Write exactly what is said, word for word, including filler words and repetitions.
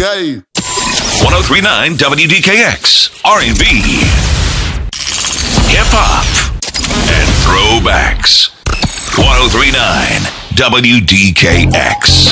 gay. one oh three point nine W D K X, R and B, hip hop, and throwbacks. one oh three point nine W D K X.